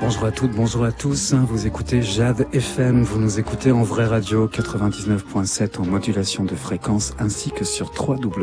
Bonjour à toutes, bonjour à tous. Vous écoutez Jade FM, vous nous écoutez en vraie radio 99.7 en modulation de fréquence ainsi que sur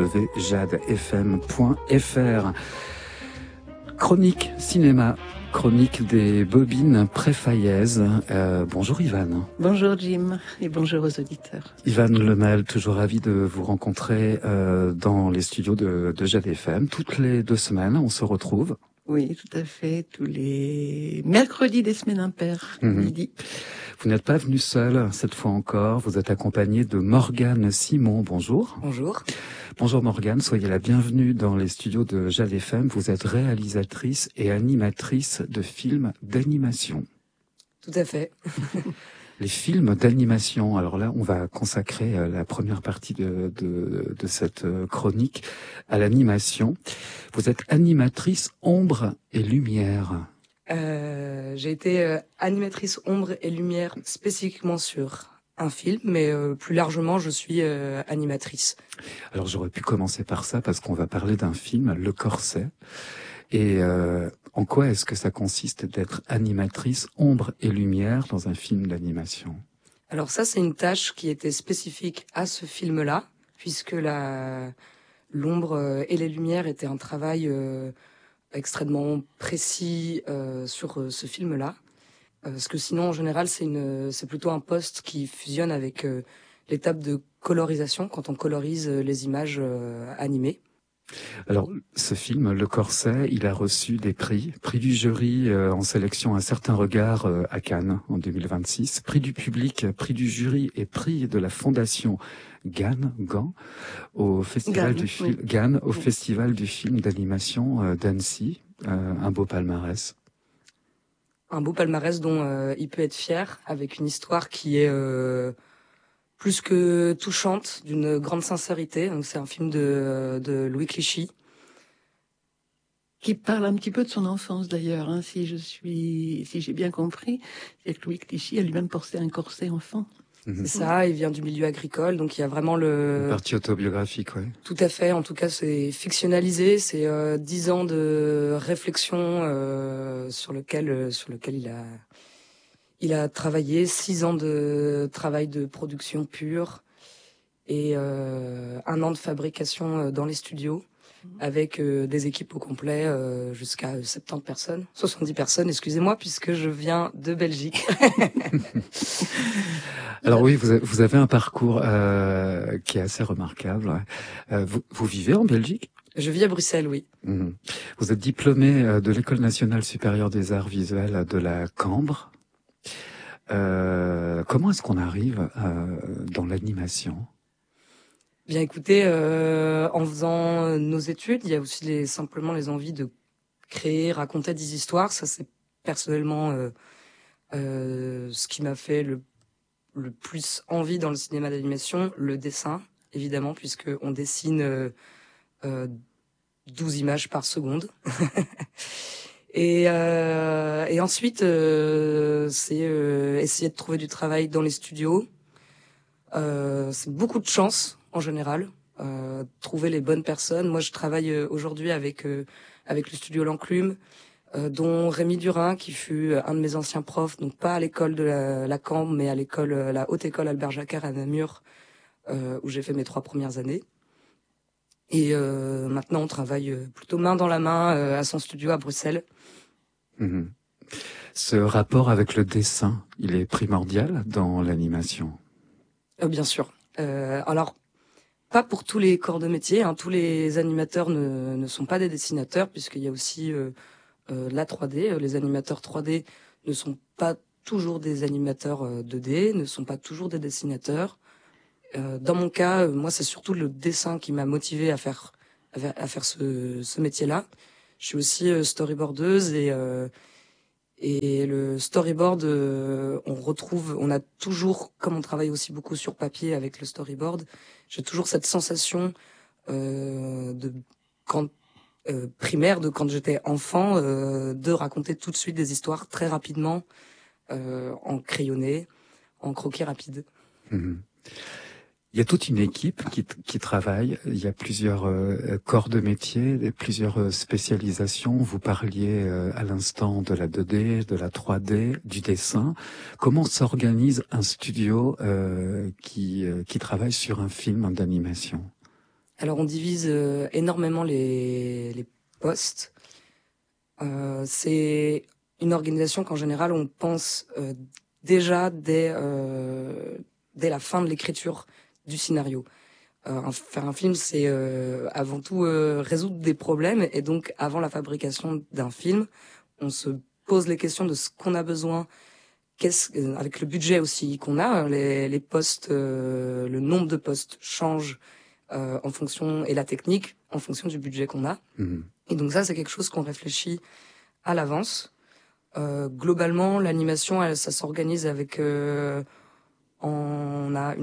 www.jadefm.fr. Chronique cinéma, chronique des bobines préfaillaises. Bonjour Ivan. Bonjour Jim et bonjour aux auditeurs. Ivan Lemel, toujours ravi de vous rencontrer dans les studios de Jade FM. Toutes les 2 semaines, on se retrouve. Oui, tout à fait, tous les mercredis des semaines impaires, midi. Vous n'êtes pas venu seul, cette fois encore. Vous êtes accompagné de Morgane Simon. Bonjour. Bonjour. Bonjour Morgane, soyez la bienvenue dans les studios de Jade FM. Vous êtes réalisatrice et animatrice de films d'animation. Tout à fait. Les films d'animation. Alors là, on va consacrer la première partie de cette chronique à l'animation. Vous êtes animatrice ombre et lumière. J'ai été animatrice ombre et lumière spécifiquement sur un film, mais plus largement, je suis animatrice. Alors j'aurais pu commencer par ça parce qu'on va parler d'un film, Le Corset. Et en quoi est-ce que ça consiste d'être animatrice ombre et lumière dans un film d'animation? Alors ça, c'est une tâche qui était spécifique à ce film-là, puisque l'ombre et les lumières étaient un travail extrêmement précis sur ce film-là. Parce que sinon, en général, c'est plutôt un poste qui fusionne avec l'étape de colorisation, quand on colorise les images animées. Alors, ce film, Le Corset, il a reçu des prix du jury en sélection Un certain regard à Cannes en 2026, prix du public, prix du jury et prix de la fondation Ghan au festival festival du film d'animation d'Annecy. Un beau palmarès. Un beau palmarès dont il peut être fier, avec une histoire qui est plus que touchante, d'une grande sincérité. Donc c'est un film de Louis Clichy. Qui parle un petit peu de son enfance d'ailleurs, hein, si j'ai bien compris. C'est que Louis Clichy a lui-même porté un corset enfant. C'est ça, il vient du milieu agricole, donc il y a vraiment une partie autobiographique, ouais. Tout à fait, en tout cas c'est fictionnalisé, c'est 10 ans de réflexion sur lequel il a travaillé, 6 ans de travail de production pure et 1 an de fabrication dans les studios avec des équipes au complet jusqu'à 70 personnes, excusez-moi, puisque je viens de Belgique. Alors oui, vous avez un parcours qui est assez remarquable. Vous vivez en Belgique ? Je vis à Bruxelles, oui. Vous êtes diplômé de l'École nationale supérieure des arts visuels de la Cambre. Comment est-ce qu'on arrive dans l'animation ? Bien écoutez, en faisant nos études, il y a aussi simplement les envies de créer, raconter des histoires. Ça, c'est personnellement ce qui m'a fait le plus envie dans le cinéma d'animation. Le dessin, évidemment, puisque on dessine 12 images par seconde. Et ensuite, c'est essayer de trouver du travail dans les studios. C'est beaucoup de chance en général, trouver les bonnes personnes. Moi, je travaille aujourd'hui avec le studio L'Enclume, dont Rémi Durin, qui fut un de mes anciens profs, donc pas à l'école de la Cambre, mais à la haute école Albert Jacquard à Namur, où j'ai fait mes 3 premières années. Et maintenant, on travaille plutôt main dans la main à son studio à Bruxelles. Ce rapport avec le dessin, il est primordial dans l'animation. Bien sûr. Alors, pas pour tous les corps de métier, hein. Tous les animateurs ne sont pas des dessinateurs, puisqu'il y a aussi la 3D. Les animateurs 3D ne sont pas toujours des animateurs 2D, ne sont pas toujours des dessinateurs. Dans mon cas, moi, c'est surtout le dessin qui m'a motivée à faire ce métier-là. Je suis aussi storyboardeuse et le storyboard, on a toujours, comme on travaille aussi beaucoup sur papier avec le storyboard, j'ai toujours cette sensation primaire de quand j'étais enfant, de raconter tout de suite des histoires très rapidement, en crayonné, en croquis rapide. Il y a toute une équipe qui travaille. Il y a plusieurs corps de métier, plusieurs spécialisations. Vous parliez à l'instant de la 2D, de la 3D, du dessin. Comment s'organise un studio qui travaille sur un film d'animation? Alors on divise énormément les postes. C'est une organisation qu'en général on pense déjà dès la fin de l'écriture du scénario. Faire un film, c'est avant tout résoudre des problèmes, et donc avant la fabrication d'un film, on se pose les questions de ce qu'on a besoin, avec le budget aussi qu'on a. Les postes, le nombre de postes change en fonction, et la technique en fonction du budget qu'on a. Mmh. Et donc ça, c'est quelque chose qu'on réfléchit à l'avance. Globalement, l'animation, ça s'organise avec on a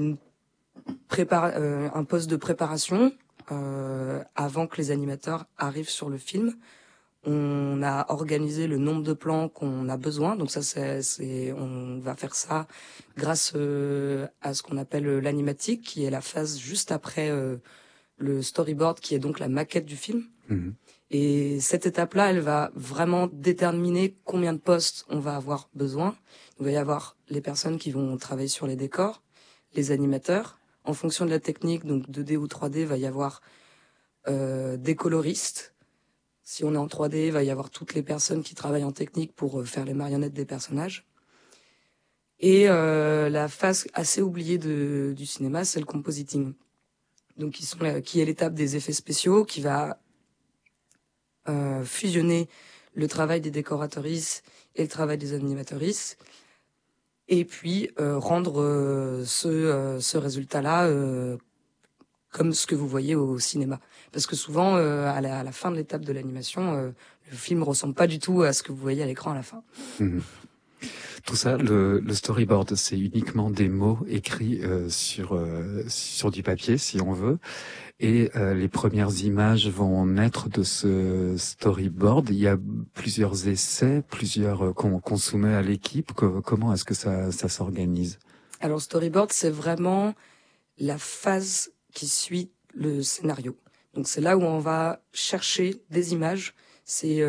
un poste de préparation avant que les animateurs arrivent sur le film. On a organisé le nombre de plans qu'on a besoin, donc ça on va faire ça grâce à ce qu'on appelle l'animatique, qui est la phase juste après le storyboard, qui est donc la maquette du film. Mmh. Et cette étape-là, elle va vraiment déterminer combien de postes on va avoir besoin. Il va y avoir les personnes qui vont travailler sur les décors, les animateurs. En fonction de la technique, donc 2D ou 3D, il va y avoir des coloristes. Si on est en 3D, il va y avoir toutes les personnes qui travaillent en technique pour faire les marionnettes des personnages. Et la phase assez oubliée du cinéma, c'est le compositing. Donc qui est l'étape des effets spéciaux, qui va fusionner le travail des décoratrices et le travail des animatrices, et puis rendre ce résultat-là comme ce que vous voyez au cinéma. Parce que souvent, à la fin de l'étape de l'animation, le film ressemble pas du tout à ce que vous voyez à l'écran à la fin. Mmh. Tout ça, le storyboard, c'est uniquement des mots écrits sur du papier, si on veut. Et les premières images vont naître de ce storyboard. Il y a plusieurs essais, qu'on soumet à l'équipe. Comment est-ce que ça s'organise? Alors, storyboard, c'est vraiment la phase qui suit le scénario. Donc, c'est là où on va chercher des images. C'est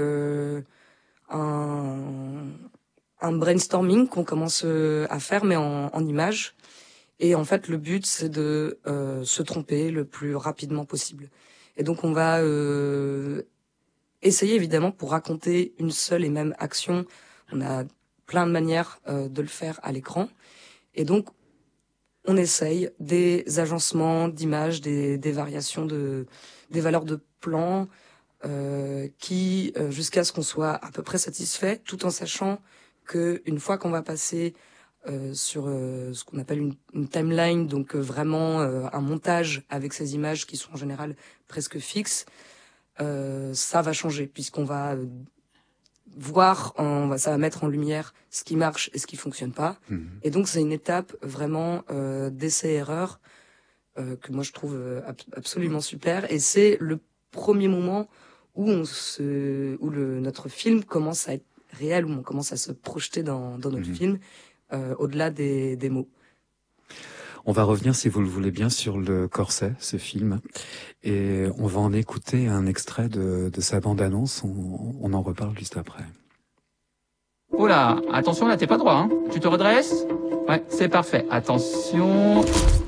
un brainstorming qu'on commence à faire, mais en images. Et en fait, le but, c'est de se tromper le plus rapidement possible. Et donc, on va essayer, évidemment, pour raconter une seule et même action. On a plein de manières de le faire à l'écran. Et donc, on essaye des agencements d'images, des variations des valeurs de plan, qui, jusqu'à ce qu'on soit à peu près satisfait, tout en sachant que une fois qu'on va passer sur ce qu'on appelle une timeline, donc vraiment un montage avec ces images qui sont en général presque fixes, ça va changer, puisqu'on va voir, ça va mettre en lumière ce qui marche et ce qui fonctionne pas. Mmh. Et donc c'est une étape vraiment d'essai-erreur que moi je trouve absolument super. Et c'est le premier moment où notre film commence à être réel, où on commence à se projeter dans notre film, au-delà des mots. On va revenir, si vous le voulez bien, sur Le Corset, ce film, et on va en écouter un extrait de sa bande-annonce. On en reparle juste après. Oula, attention là, t'es pas droit, hein. Tu te redresses? Ouais, c'est parfait. Attention.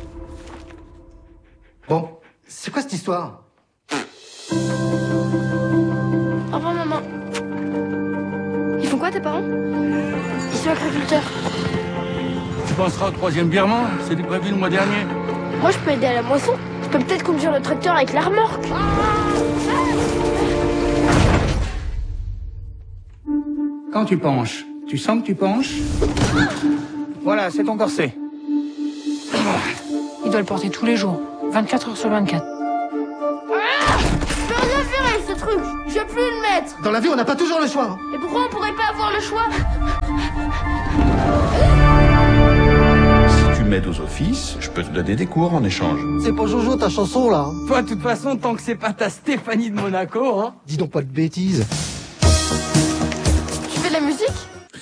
Bon, c'est quoi cette histoire? Au revoir, maman. Ils font quoi, tes parents? Ils sont agriculteurs. Tu penseras au troisième virement? C'était prévu le mois dernier. Moi, je peux aider à la moisson. Je peux peut-être conduire le tracteur avec la remorque. Quand tu penches, tu sens que tu penches? Voilà, c'est ton corset. Il doit le porter tous les jours, 24 heures sur 24. Je peux rien faire avec ce truc. Je veux plus le mettre. Dans la vie, on n'a pas toujours le choix. Et pourquoi on pourrait pas avoir le choix? Si tu m'aides aux offices, je peux te donner des cours en échange. C'est pas Jojo ta chanson là. Toi, de toute façon, tant que c'est pas ta Stéphanie de Monaco, hein. Dis donc pas de bêtises. Tu fais de la musique?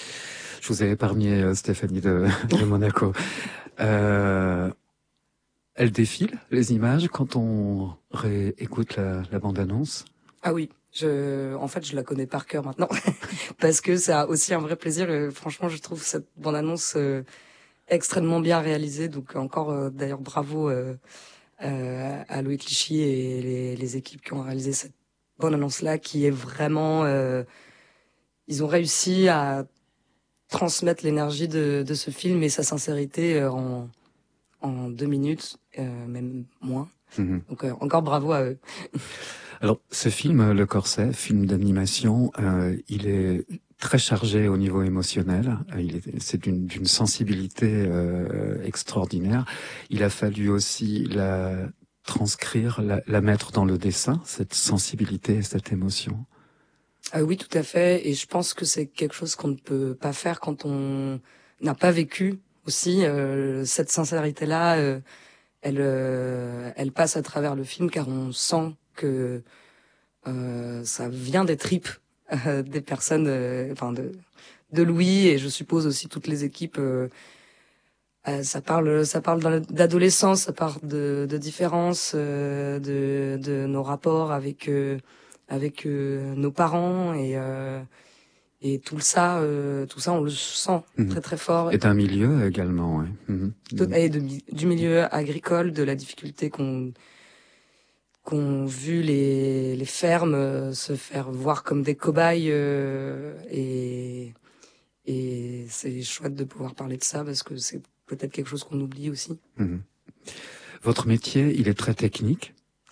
Je vous ai épargné Stéphanie de Monaco. Elles défilent, les images, quand on réécoute la bande-annonce? Ah oui, en fait, je la connais par cœur maintenant parce que ça a aussi un vrai plaisir. Franchement, je trouve cette bande-annonce extrêmement bien réalisée. Donc encore, d'ailleurs, bravo à Loïc Lichy et les équipes qui ont réalisé cette bande-annonce-là, qui est vraiment... ils ont réussi à transmettre l'énergie de ce film et sa sincérité en 2 minutes, même moins. Mhm. Donc encore bravo à eux. Alors, ce film, Le Corset, film d'animation, il est très chargé au niveau émotionnel. C'est d'une sensibilité extraordinaire. Il a fallu aussi la transcrire, la mettre dans le dessin, cette sensibilité et cette émotion. Oui, tout à fait. Et je pense que c'est quelque chose qu'on ne peut pas faire quand on n'a pas vécu aussi. Cette sincérité-là, elle passe à travers le film, car on sent que ça vient des tripes des personnes, de Louis, et je suppose aussi toutes les équipes. Ça parle d'adolescence, ça parle de différences, de nos rapports avec nos parents, et tout ça on le sent très très fort. Et d'un milieu également, ouais. Mhm. Et du milieu agricole, de la difficulté qu'ont vu les fermes se faire voir comme des cobayes, et c'est chouette de pouvoir parler de ça, parce que c'est peut-être quelque chose qu'on oublie aussi. Mhm. Votre métier, il est très technique.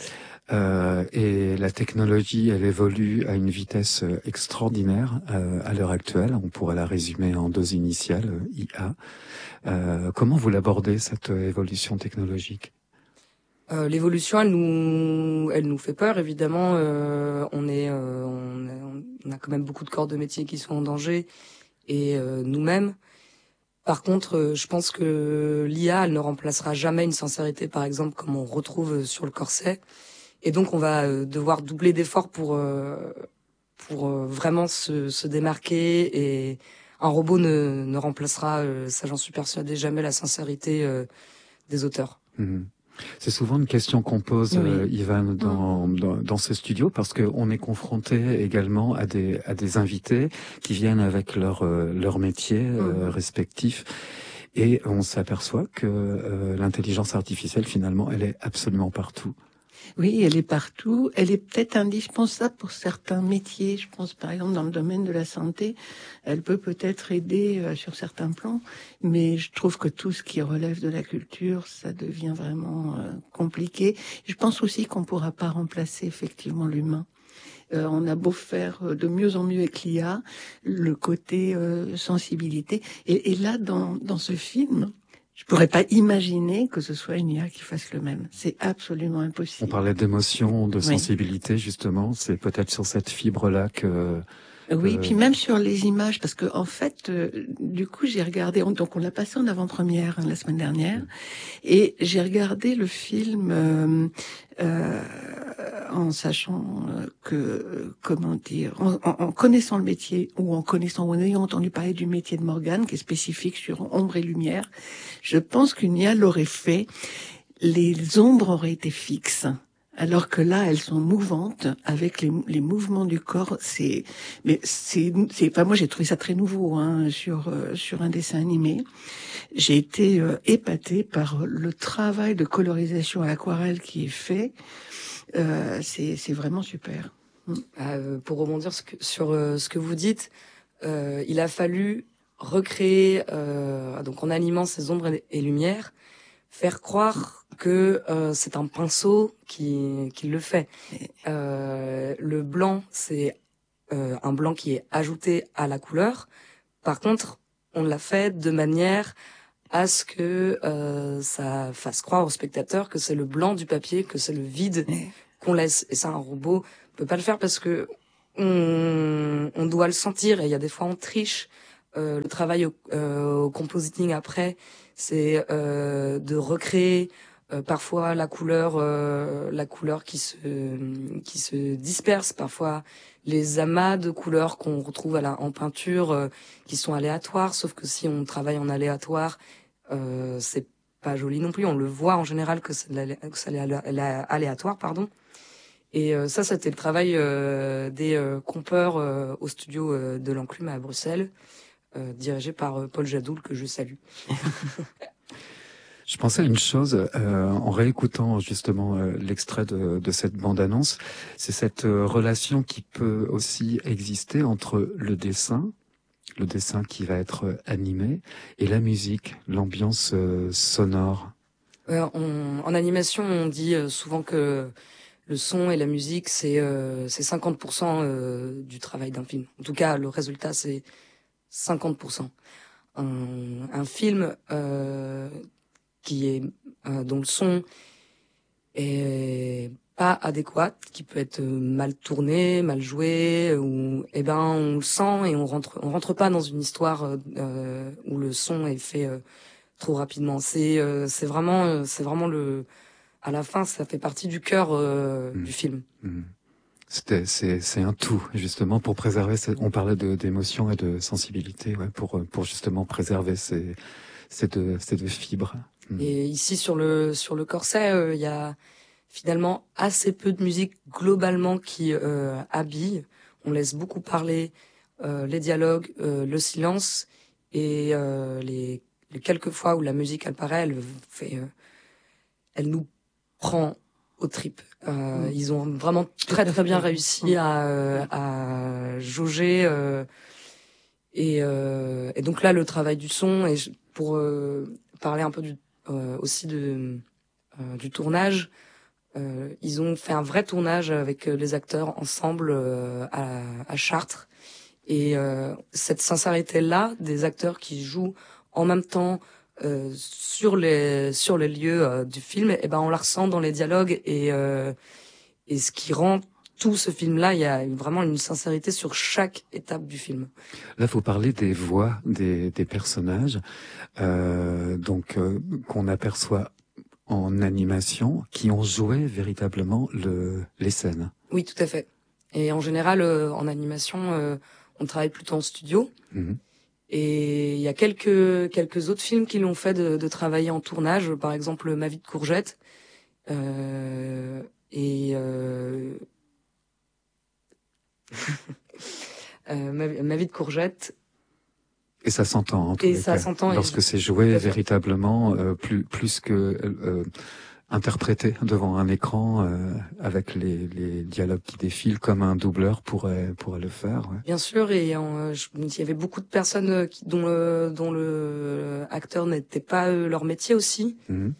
Et la technologie, elle évolue à une vitesse extraordinaire à l'heure actuelle. On pourrait la résumer en 2 initiales, IA. Comment vous l'abordez, cette évolution technologique? L'évolution, elle nous fait peur, évidemment. On a quand même beaucoup de corps de métier qui sont en danger, et nous-mêmes. Par contre, je pense que l'IA, elle ne remplacera jamais une sincérité, par exemple, comme on retrouve sur Le Corset. Et donc, on va devoir doubler d'efforts pour vraiment se démarquer. Et un robot ne remplacera, ça j'en suis persuadée, jamais la sincérité des auteurs. Mmh. C'est souvent une question qu'on pose, oui. Ivan, dans ce studio, parce qu'on est confronté également à des invités qui viennent avec leur métier respectif. Et on s'aperçoit que l'intelligence artificielle, finalement, elle est absolument partout. Oui, elle est partout. Elle est peut-être indispensable pour certains métiers. Je pense par exemple dans le domaine de la santé. Elle peut peut-être aider sur certains plans, mais je trouve que tout ce qui relève de la culture, ça devient vraiment compliqué. Je pense aussi qu'on ne pourra pas remplacer effectivement l'humain. On a beau faire de mieux en mieux avec l'IA, le côté sensibilité. Et là, dans ce film, je pourrais pas imaginer que ce soit une IA qui fasse le même. C'est absolument impossible. On parlait d'émotion, de sensibilité, justement. C'est peut-être sur cette fibre-là que... Oui, puis même sur les images, parce que en fait, du coup, j'ai regardé, donc on l'a passé en avant-première la semaine dernière, et j'ai regardé le film en sachant que, comment dire, en connaissant le métier, ou en ayant entendu parler du métier de Morgane, qui est spécifique sur ombre et lumière, je pense qu'une IA l'aurait fait, les ombres auraient été fixes. Alors que là, elles sont mouvantes avec les mouvements du corps. Enfin, moi, j'ai trouvé ça très nouveau, sur un dessin animé. J'ai été épatée par le travail de colorisation à l'aquarelle qui est fait. C'est vraiment super. Pour rebondir sur ce que vous dites, il a fallu recréer, donc en animant ces ombres et lumières, faire croire que c'est un pinceau qui le fait. Le blanc, c'est un blanc qui est ajouté à la couleur. Par contre, on l'a fait de manière à ce que ça fasse croire au spectateur que c'est le blanc du papier, que c'est le vide qu'on laisse. Et ça, un robot peut pas le faire parce que on doit le sentir. Et il y a des fois on triche. Le travail au compositing après, c'est de recréer parfois la couleur qui se disperse, parfois les amas de couleurs qu'on retrouve en peinture qui sont aléatoires, sauf que si on travaille en aléatoire, c'est pas joli non plus. On le voit en général que c'est aléatoire, pardon. Et ça, c'était le travail des compeurs au studio de l'Enclume à Bruxelles, dirigé par Paul Jadoul, que je salue. Je pensais à une chose en réécoutant justement l'extrait de cette bande-annonce, c'est cette relation qui peut aussi exister entre le dessin qui va être animé, et la musique, l'ambiance sonore. En animation, on dit souvent que le son et la musique, c'est 50% du travail d'un film. En tout cas, le résultat, c'est 50%. Un film qui est dont le son est pas adéquat, qui peut être mal tourné, mal joué, ou on le sent et on rentre pas dans une histoire où le son est fait trop rapidement. C'est vraiment à la fin, ça fait partie du cœur du film. C'est un tout, justement, pour préserver. On parlait d'émotion et de sensibilité, ouais, pour justement préserver ces deux fibres. Et ici sur le corset, il y a finalement assez peu de musique globalement qui habille. On laisse beaucoup parler les dialogues, le silence, et les quelques fois où la musique apparaît, elle nous prend aux tripes. Ils ont vraiment très très bien réussi à jauger et donc là le travail du son, et pour parler un peu aussi du tournage, ils ont fait un vrai tournage avec les acteurs ensemble à Chartres, et cette sincérité là des acteurs qui jouent en même temps sur les lieux du film, on la ressent dans les dialogues, et ce qui rend tout ce film-là, il y a vraiment une sincérité sur chaque étape du film. Là, vous parlez des voix des personnages, qu'on aperçoit en animation, qui ont joué véritablement les scènes. Oui, tout à fait. Et en général, en animation, on travaille plutôt en studio. Et il y a quelques autres films qui l'ont fait de travailler en tournage, par exemple Ma vie de courgette, Ma vie de courgette. Et ça s'entend en tous les cas. Lorsque c'est joué véritablement, plus que interprété devant un écran avec les dialogues qui défilent, comme un doubleur pourrait le faire. Ouais. Bien sûr, et il y avait beaucoup de personnes dont le acteur n'était pas leur métier aussi.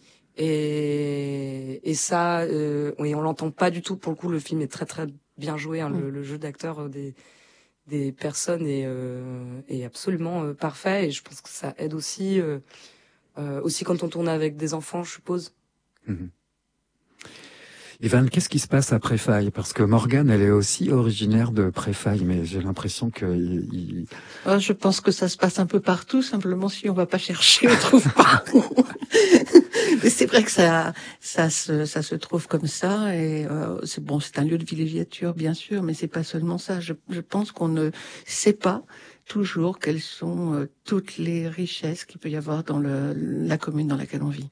Et ça, oui, on l'entend pas du tout. Pour le coup, le film est très très bien joué. Hein, le jeu d'acteur des personnes est absolument parfait, et je pense que ça aide aussi quand on tourne avec des enfants, je suppose. Yvan, qu'est-ce qui se passe à Préfaille? Parce que Morgane, elle est aussi originaire de Préfaille, mais j'ai l'impression que... Je pense que ça se passe un peu partout, simplement si on va pas chercher, on trouve pas. Mais c'est vrai que ça se trouve comme ça, et c'est un lieu de villégiature, bien sûr, mais c'est pas seulement ça. Je pense qu'on ne sait pas toujours quelles sont toutes les richesses qu'il peut y avoir dans la commune dans laquelle on vit.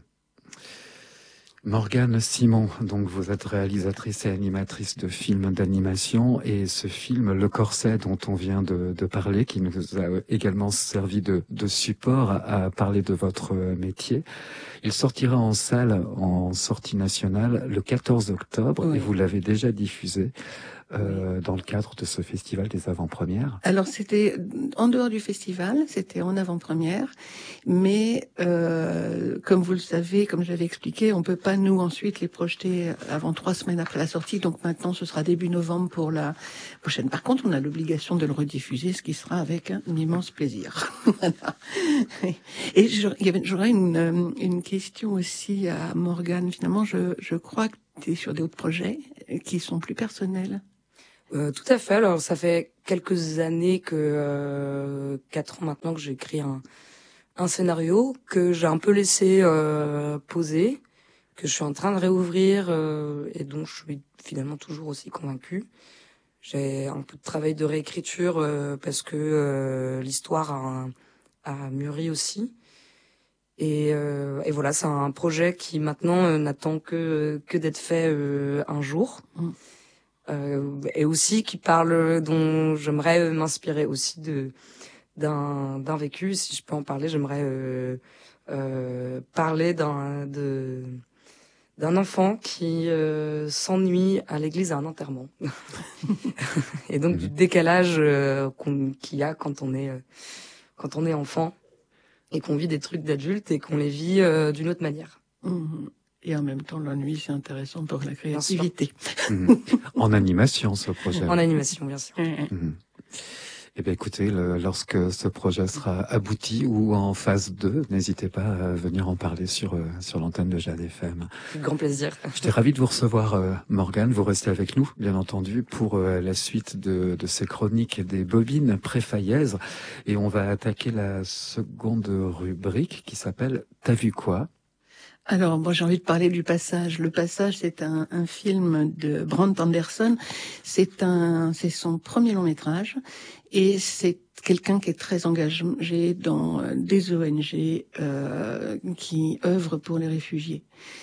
Morgane Simon, donc vous êtes réalisatrice et animatrice de films d'animation, et ce film Le Corset dont on vient de parler, qui nous a également servi de support à parler de votre métier, il sortira en salle en sortie nationale le 14 octobre, oui. Et vous l'avez déjà diffusé dans le cadre de ce festival des avant-premières. Alors c'était en dehors du festival, c'était en avant-première, mais comme vous le savez, comme j'avais expliqué, on peut pas nous ensuite les projeter avant 3 semaines après la sortie, donc maintenant ce sera début novembre pour la prochaine. Par contre, on a l'obligation de le rediffuser, ce qui sera avec un immense plaisir. Voilà. Et j'aurais une question aussi à Morgane. Finalement, je crois que tu es sur d'autres projets qui sont plus personnels. Tout à fait. Alors, ça fait quelques années 4 ans maintenant que j'ai écrit un scénario que j'ai un peu laissé poser, que je suis en train de réouvrir et dont je suis finalement toujours aussi convaincue. J'ai un peu de travail de réécriture parce que l'histoire a mûri aussi. Et voilà, c'est un projet qui maintenant n'attend que d'être fait un jour. Et aussi qui parle, dont j'aimerais m'inspirer aussi d'un vécu. Si je peux en parler, j'aimerais parler d'un enfant qui s'ennuie à l'église à un enterrement. Et donc du décalage qu'il y a quand on est enfant et qu'on vit des trucs d'adultes et qu'on les vit d'une autre manière. Et en même temps, l'ennui, c'est intéressant pour la créativité. En animation, ce projet. En animation, bien sûr. Eh bien, écoutez, lorsque ce projet sera abouti ou en phase 2, n'hésitez pas à venir en parler sur l'antenne de Jade FM. Grand plaisir. J'étais ravi de vous recevoir, Morgane. Vous restez avec nous, bien entendu, pour la suite de ces chroniques des bobines préfayaises. Et on va attaquer la seconde rubrique qui s'appelle « T'as vu quoi ?» Alors, moi, j'ai envie de parler du Passage. Le Passage, c'est un film de Brant Anderson. C'est son premier long métrage. Et c'est quelqu'un qui est très engagé dans des ONG qui œuvrent pour les réfugiés.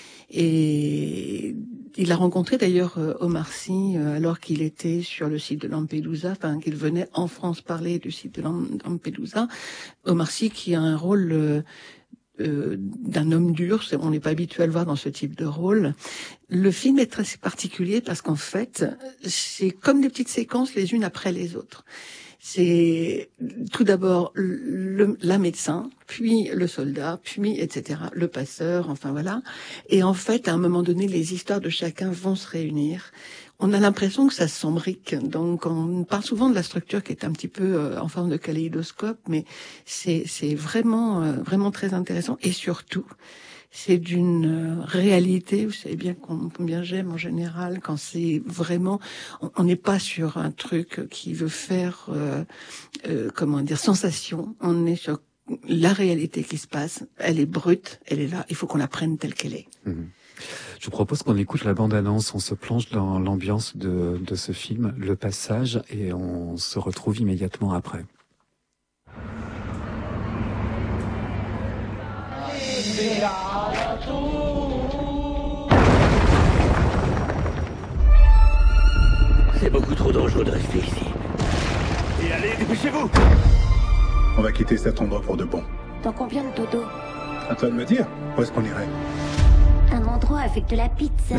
Et il a rencontré d'ailleurs Omar Sy alors qu'il était sur le site de Lampedusa, enfin qu'il venait en France parler du site de Lampedusa. Omar Sy qui a un rôle d'un homme dur, on n'est pas habitué à le voir dans ce type de rôle. Le film est très particulier parce qu'en fait, c'est comme des petites séquences les unes après les autres. C'est tout d'abord la médecin, puis le soldat, puis etc., le passeur, enfin voilà. Et en fait, à un moment donné, les histoires de chacun vont se réunir. On a l'impression que ça s'embrique. Donc, on parle souvent de la structure qui est un petit peu en forme de kaléidoscope, mais c'est vraiment très intéressant. Et surtout, c'est d'une réalité. Vous savez bien combien j'aime en général quand c'est vraiment. On n'est pas sur un truc qui veut faire, sensation. On est sur la réalité qui se passe. Elle est brute, elle est là. Il faut qu'on la prenne telle qu'elle est. Je vous propose qu'on écoute la bande-annonce, on se plonge dans l'ambiance de ce film, Le Passage, et on se retrouve immédiatement après. C'est beaucoup trop dangereux de rester ici. Et allez, dépêchez-vous! On va quitter cet endroit pour de bon. Dans combien de dodo? À toi de me dire, où est-ce qu'on irait? Un endroit avec de la pizza.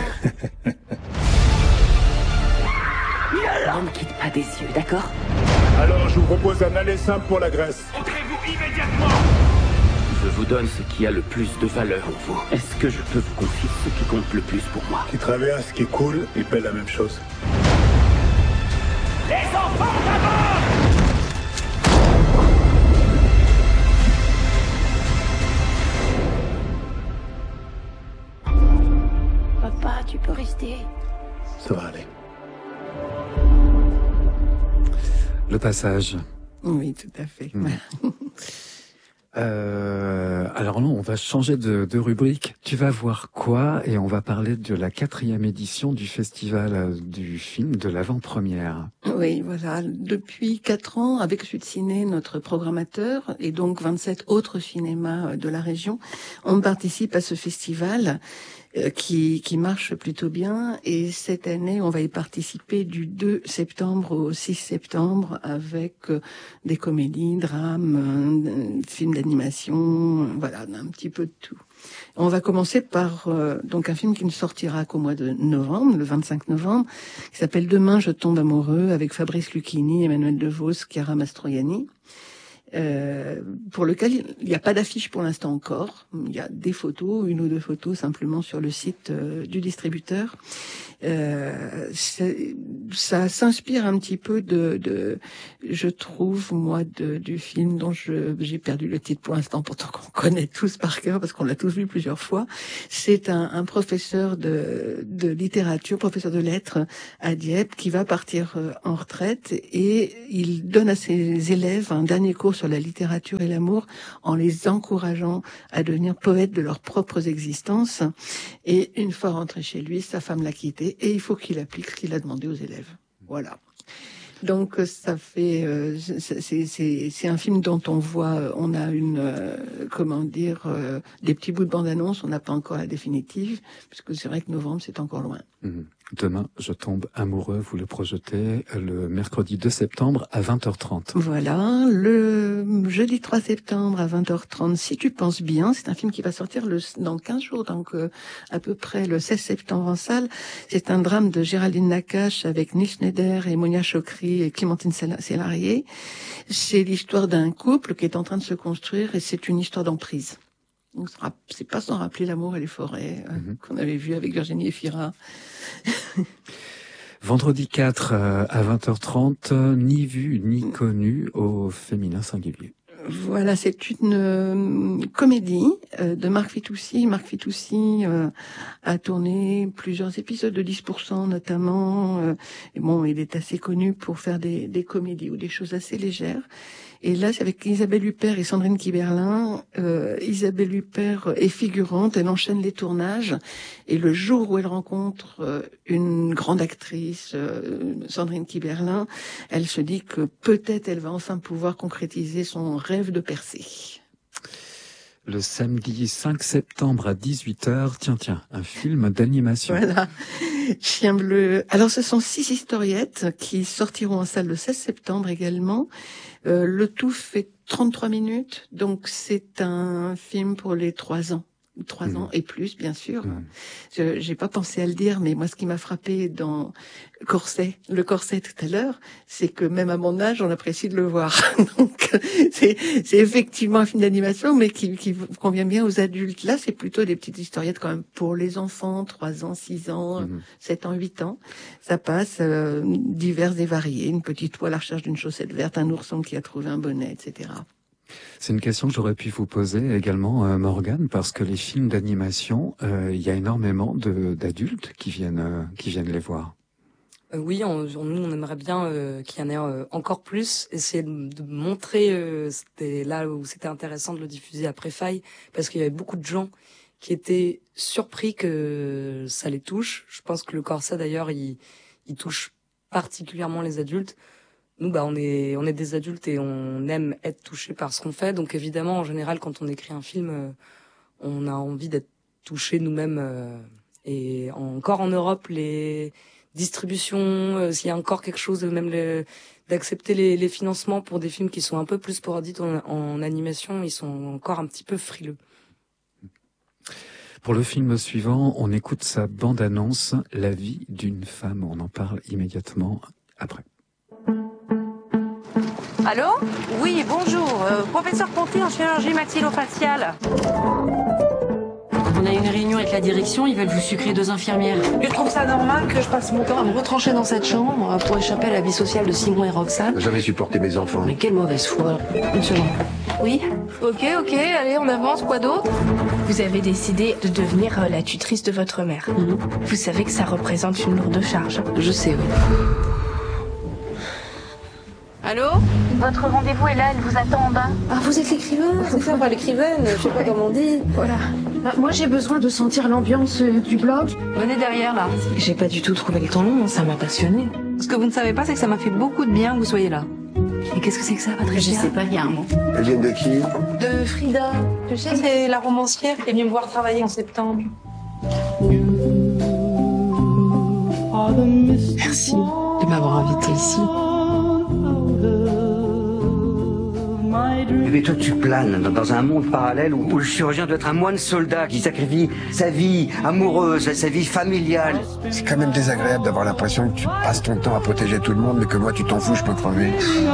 Ne me quitte pas des yeux, d'accord? Alors, je vous propose un aller simple pour la Grèce. Entrez-vous immédiatement! Je vous donne ce qui a le plus de valeur pour vous. Est-ce que je peux vous confier ce qui compte le plus pour moi? Qui traverse, qui coule, ils paient la même chose. Les enfants d'abord! Papa, tu peux rester. Ça va aller. Le Passage. Oui, tout à fait. Alors non, on va changer de rubrique. Tu vas voir quoi? Et on va parler de la 4e édition du festival du film de l'avant-première. Oui, voilà. Depuis 4 ans, avec Sud Ciné, notre programmateur, et donc 27 autres cinémas de la région, on participe à ce festival qui marche plutôt bien. Et cette année, on va y participer du 2 septembre au 6 septembre avec des comédies, drames, films d'animation, voilà, un petit peu de tout. On va commencer par donc un film qui ne sortira qu'au mois de novembre, le 25 novembre, qui s'appelle Demain je tombe amoureux, avec Fabrice Lucchini, Emmanuel DeVos, Chiara Mastroianni. Pour lequel il n'y a pas d'affiche pour l'instant encore. Il y a des photos, 1 ou 2 photos simplement sur le site du distributeur. Ça s'inspire un petit peu je trouve, moi, du film dont j'ai perdu le titre pour l'instant, pourtant qu'on connaît tous par cœur parce qu'on l'a tous vu plusieurs fois. C'est un professeur de littérature, professeur de lettres à Dieppe, qui va partir en retraite, et il donne à ses élèves un dernier cours sur la littérature et l'amour en les encourageant à devenir poètes de leurs propres existences. Et une fois rentré chez lui, sa femme l'a quitté et il faut qu'il applique ce qu'il a demandé aux élèves. Voilà. Donc ça fait, c'est un film dont on voit, on a des petits bouts de bande-annonce. On n'a pas encore la définitive, puisque c'est vrai que novembre c'est encore loin. Demain, je tombe amoureux, vous le projetez le mercredi 2 septembre à 20h30. Voilà, le jeudi 3 septembre à 20h30, Si tu penses bien, c'est un film qui va sortir dans 15 jours, donc à peu près le 16 septembre en salle. C'est un drame de Géraldine Nakache avec Nils Schneider et Monia Chokri et Clémentine Sélarié. C'est l'histoire d'un couple qui est en train de se construire et c'est une histoire d'emprise. Donc c'est pas sans rappeler L'amour et les forêts qu'on avait vu avec Virginie Efira. Vendredi 4 à 20h30, ni vu ni connu au féminin singulier. Voilà, c'est une comédie de Marc Fitoussi. Marc Fitoussi a tourné plusieurs épisodes de 10% notamment. Et bon, il est assez connu pour faire des comédies ou des choses assez légères. Et là, c'est avec Isabelle Huppert et Sandrine Kiberlin. Isabelle Huppert est figurante, elle enchaîne les tournages. Et le jour où elle rencontre une grande actrice, Sandrine Kiberlin, elle se dit que peut-être elle va enfin pouvoir concrétiser son rêve de percer. Le samedi 5 septembre à 18h, tiens, un film d'animation. Voilà, Chien bleu. Alors ce sont 6 historiettes qui sortiront en salle le 16 septembre également. Le tout fait 33 minutes, donc c'est un film pour les 3 ans. 3 ans et plus, bien sûr. J'ai pas pensé à le dire, mais moi, ce qui m'a frappé dans le corset tout à l'heure, c'est que même à mon âge, on apprécie de le voir. Donc, c'est effectivement un film d'animation, mais qui convient bien aux adultes. Là, c'est plutôt des petites historiettes quand même pour les enfants, 3 ans, 6 ans, 7 ans, 8 ans. Ça passe, divers et variés. Une petite oie à la recherche d'une chaussette verte, un ourson qui a trouvé un bonnet, etc. C'est une question que j'aurais pu vous poser également, Morgane, parce que les films d'animation, il y a énormément d'adultes qui viennent les voir. Oui, nous on aimerait bien qu'il y en ait encore plus. Essayer de montrer, c'était là où c'était intéressant de le diffuser après Faille, parce qu'il y avait beaucoup de gens qui étaient surpris que ça les touche. Je pense que le corset d'ailleurs, il touche particulièrement les adultes. Nous, on est des adultes et on aime être touchés par ce qu'on fait. Donc évidemment, en général, quand on écrit un film, on a envie d'être touchés nous-mêmes. Et encore en Europe, les distributions, s'il y a encore quelque chose, même d'accepter les financements pour des films qui sont un peu plus sporadiques en animation, ils sont encore un petit peu frileux. Pour le film suivant, on écoute sa bande-annonce, La vie d'une femme. On en parle immédiatement après. Allô ? Oui, bonjour. Professeur Ponty en chirurgie maxillofaciale. On a une réunion avec la direction, ils veulent vous sucrer 2 infirmières. Je trouve ça normal que je passe mon temps à me retrancher dans cette chambre pour échapper à la vie sociale de Simon et Roxane. Jamais supporté mes enfants. Mais quelle mauvaise foi. Une seconde. Oui ? Ok, allez, on avance, quoi d'autre ? Vous avez décidé de devenir la tutrice de votre mère. Vous savez que ça représente une lourde charge. Je sais, oui. Allô ? Votre rendez-vous est là, elle vous attend en bas. Ah, vous êtes l'écrivain ? C'est ça, pas l'écrivaine, je sais pas comment on dit. Voilà. Moi, j'ai besoin de sentir l'ambiance du blog. Venez derrière, là. J'ai pas du tout trouvé le temps long, ça m'a passionné. Ce que vous ne savez pas, c'est que ça m'a fait beaucoup de bien que vous soyez là. Et qu'est-ce que c'est que ça, Patricia ? Je sais pas, il y a un mot. Elles viennent de qui ? De Frida. Tu sais, c'est la romancière qui est venue me voir travailler en septembre. Merci de m'avoir invitée ici. Mais toi, tu planes dans un monde parallèle où le chirurgien doit être un moine soldat qui sacrifie sa vie amoureuse, sa vie familiale. C'est quand même désagréable d'avoir l'impression que tu passes ton temps à protéger tout le monde, mais que moi, tu t'en fous, je peux crever.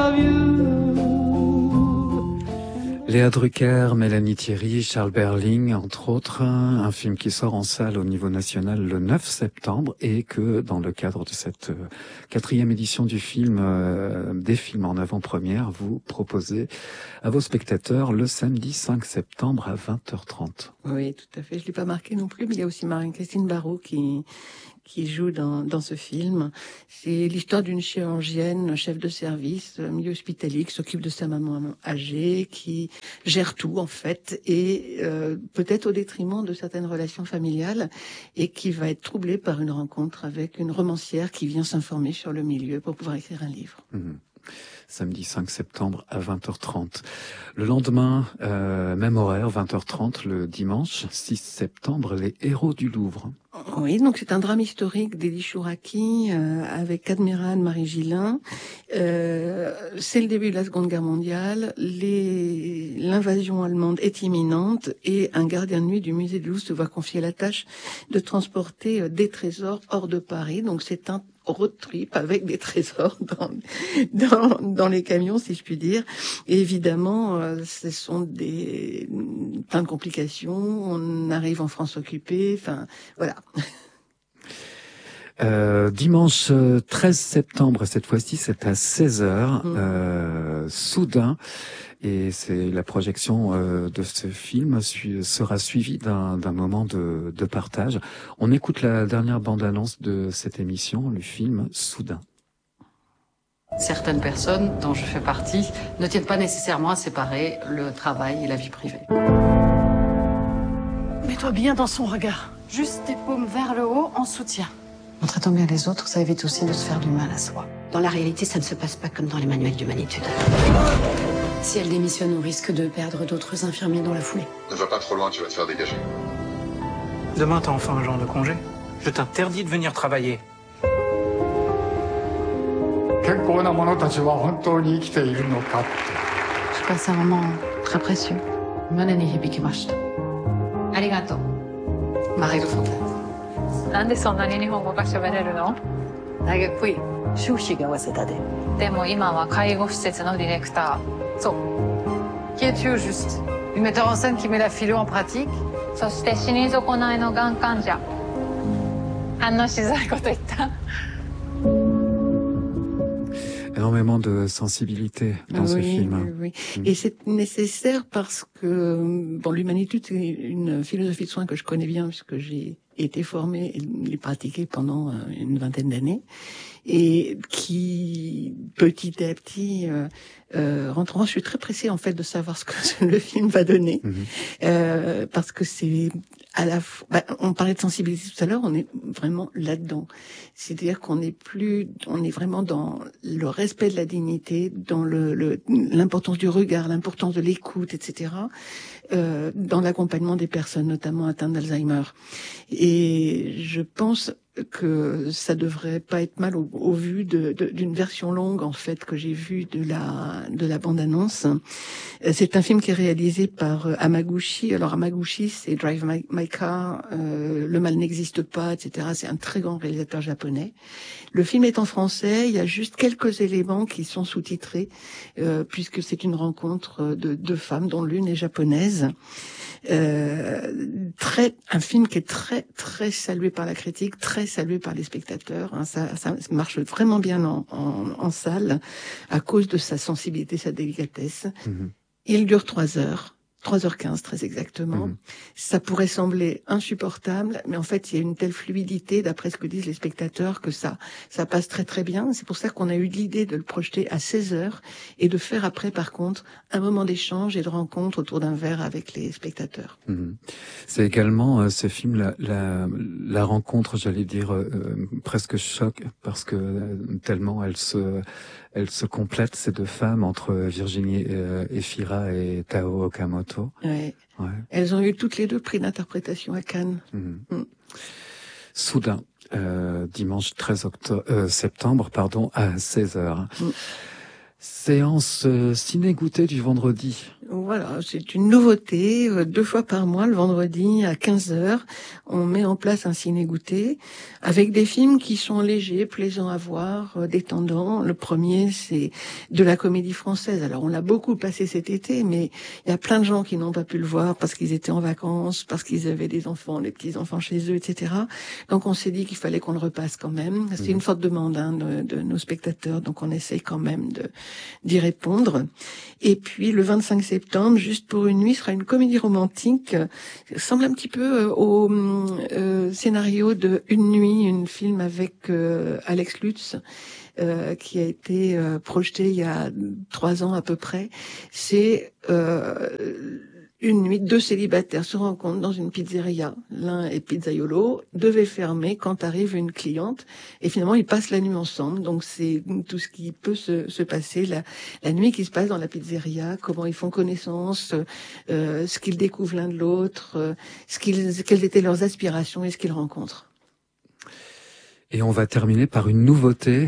Léa Drucker, Mélanie Thierry, Charles Berling, entre autres, un film qui sort en salle au niveau national le 9 septembre et que dans le cadre de cette 4e édition du film, des films en avant-première, vous proposez à vos spectateurs le samedi 5 septembre à 20h30. Oui, tout à fait. Je l'ai pas marqué non plus, mais il y a aussi Marie-Christine Barrault qui qui joue dans ce film. C'est l'histoire d'une chirurgienne, chef de service, milieu hospitalier, qui s'occupe de sa maman âgée, qui gère tout en fait, et peut-être au détriment de certaines relations familiales, et qui va être troublée par une rencontre avec une romancière qui vient s'informer sur le milieu pour pouvoir écrire un livre. Samedi 5 septembre à 20h30. Le lendemain, même horaire, 20h30, le dimanche 6 septembre, Les Héros du Louvre. Oui, donc c'est un drame historique d'Elie Chouraki avec Admiral Marie Gillin. C'est le début de la Seconde Guerre mondiale. L'invasion allemande est imminente et un gardien de nuit du musée de Louvre se voit confier la tâche de transporter des trésors hors de Paris. Donc c'est un road trip avec des trésors dans les camions, si je puis dire. Et évidemment, ce sont plein de complications. On arrive en France occupée. Enfin, voilà. Dimanche 13 septembre, cette fois-ci, c'est à 16h, Soudain. Et c'est la projection de ce film sera suivie d'un moment de partage. On écoute la dernière bande-annonce de cette émission, le film Soudain. Certaines personnes, dont je fais partie, ne tiennent pas nécessairement à séparer le travail et la vie privée. Mets-toi bien dans son regard. Juste tes paumes vers le haut en soutien. En traitant bien les autres, ça évite aussi de se faire du mal à soi. Dans la réalité, ça ne se passe pas comme dans les manuels d'humanitude. Si elle démissionne, on risque de perdre d'autres infirmiers dans la foulée. Ne va pas trop loin, tu vas te faire dégager. Demain, t'as enfin un jour de congé. Je t'interdis de venir travailler. Je passe un moment très précieux. Manani hibikimashita. Arigato. Marie de Fontaine. なんでそんなに日本語が喋れるの？ 大学院修士が早稲田で。 でも今は介護施設のディレクター。そう。 Qui es-tu au juste? Une metteur en scène qui met la philo en pratique? そして死に損ないのがん患者。あんなしづらいこと言った。 Énormément de sensibilité dans ce film. Oui. Et c'est nécessaire parce que l'humanitude, c'est une philosophie de soins que je connais bien puisque j'ai été formée et l'ai pratiquée pendant une vingtaine d'années et qui, petit à petit, rentrant, je suis très pressée en fait de savoir ce que le film va donner parce que c'est à la fois, on parlait de sensibilité tout à l'heure, on est vraiment là-dedans. C'est-à-dire qu'on est vraiment dans le respect de la dignité, dans l'importance du regard, l'importance de l'écoute, etc., dans l'accompagnement des personnes, notamment atteintes d'Alzheimer. Et je pense que ça devrait pas être mal au vu d'une version longue en fait que j'ai vue de la bande-annonce. C'est un film qui est réalisé par Hamaguchi. Alors Hamaguchi, c'est Drive My Car, Le mal n'existe pas, etc. C'est un très grand réalisateur japonais. Le film est en français. Il y a juste quelques éléments qui sont sous-titrés puisque c'est une rencontre de deux femmes dont l'une est japonaise. Un film qui est très très salué par la critique, très salué par les spectateurs. Ça marche vraiment bien en salle à cause de sa sensibilité, sa délicatesse. Il dure 3 heures. 3h15 très exactement. Ça pourrait sembler insupportable, mais en fait il y a une telle fluidité d'après ce que disent les spectateurs que ça passe très très bien. C'est pour ça qu'on a eu l'idée de le projeter à 16h et de faire après par contre un moment d'échange et de rencontre autour d'un verre avec les spectateurs. C'est également ce film la rencontre, j'allais dire presque choc parce que tellement elle se complètent ces deux femmes entre Virginie Efira et Tao Okamoto. Ouais. Elles ont eu toutes les deux prix d'interprétation à Cannes. Soudain, dimanche 13 septembre, à 16h. Séance ciné-goûter du vendredi. Voilà, c'est une nouveauté. 2 fois par mois, le vendredi à 15h, on met en place un ciné-goûter avec des films qui sont légers, plaisants à voir, détendants. Le premier, c'est de la comédie française. Alors, on l'a beaucoup passé cet été, mais il y a plein de gens qui n'ont pas pu le voir parce qu'ils étaient en vacances, parce qu'ils avaient des enfants, des petits-enfants chez eux, etc. Donc, on s'est dit qu'il fallait qu'on le repasse quand même. C'est une forte demande de nos spectateurs, donc on essaye quand même d'y répondre. Et puis, le 25 septembre, septembre, Juste pour une nuit, sera une comédie romantique. Ça ressemble un petit peu au scénario de Une nuit, un film avec Alex Lutz, qui a été projeté il y a 3 ans à peu près. C'est une nuit, 2 célibataires se rencontrent dans une pizzeria. L'un est pizzaiolo, devait fermer quand arrive une cliente. Et finalement, ils passent la nuit ensemble. Donc, c'est tout ce qui peut se passer. La nuit qui se passe dans la pizzeria, comment ils font connaissance, ce qu'ils découvrent l'un de l'autre, quelles étaient leurs aspirations et ce qu'ils rencontrent. Et on va terminer par une nouveauté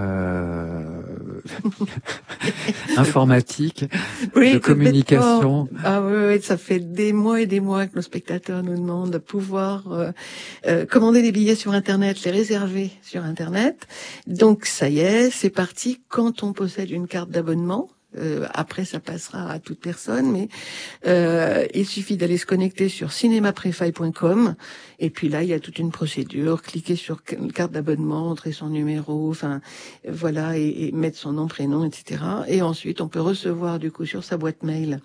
informatique, oui, de communication. Ah oui, ça fait des mois et des mois que nos spectateurs nous demandent de pouvoir commander des billets sur Internet, les réserver sur Internet. Donc ça y est, c'est parti. Quand on possède une carte d'abonnement, après ça passera à toute personne, mais il suffit d'aller se connecter sur cinémaprefaille.com et puis là il y a toute une procédure, cliquer sur une carte d'abonnement, entrer son numéro, enfin voilà, et mettre son nom, prénom, etc. Et ensuite on peut recevoir du coup sur sa boîte mail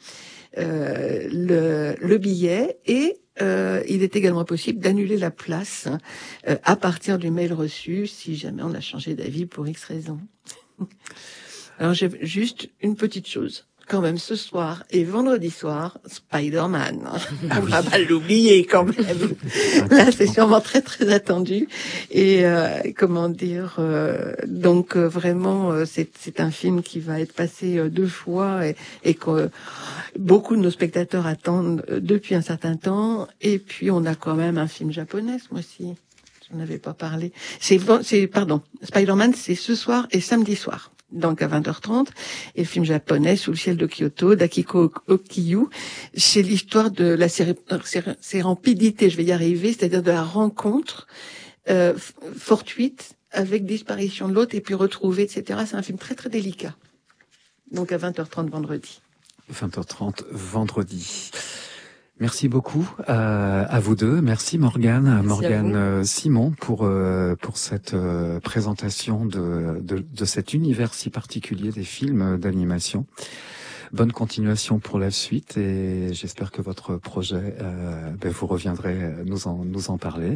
le billet et il est également possible d'annuler la place à partir du mail reçu si jamais on a changé d'avis pour X raison. Alors j'ai juste une petite chose. Quand même, ce soir et vendredi soir, Spider-Man. On va pas l'oublier quand même. Là, c'est sûrement très très attendu. Et comment dire, donc vraiment, c'est un film qui va être passé 2 fois et que beaucoup de nos spectateurs attendent depuis un certain temps. Et puis on a quand même un film japonais ce mois-ci. Je n'en avais pas parlé. Spider-Man, c'est ce soir et samedi soir. Donc à 20h30, et le film japonais Sous le ciel de Kyoto d'Akiko Okiyu, c'est l'histoire de la sérendipité, je vais y arriver, c'est-à-dire de la rencontre fortuite avec disparition de l'autre et puis retrouvée, etc. C'est un film très très délicat. Donc à 20h30 vendredi. 20h30 vendredi. Merci beaucoup à vous deux. Merci Morgane Simon pour cette présentation de cet univers si particulier des films d'animation. Bonne continuation pour la suite et j'espère que votre projet, vous reviendrez nous en parler.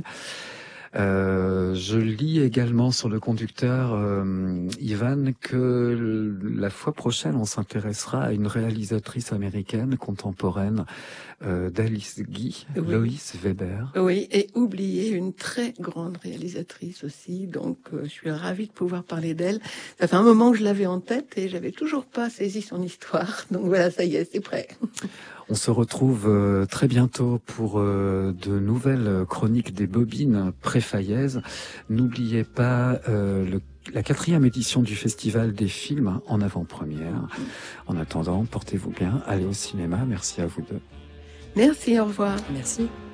Je lis également sur le conducteur, Ivan, que la fois prochaine, on s'intéressera à une réalisatrice américaine contemporaine d'Alice Guy, oui. Lois Weber. Oui, et oubliez une très grande réalisatrice aussi, donc je suis ravie de pouvoir parler d'elle. Ça fait un moment que je l'avais en tête et j'avais toujours pas saisi son histoire, donc voilà, ça y est, c'est prêt. On se retrouve très bientôt pour de nouvelles chroniques des bobines préfaillaises. N'oubliez pas la 4e édition du Festival des films en avant-première. En attendant, portez-vous bien, allez au cinéma. Merci à vous deux. Merci, au revoir. Merci.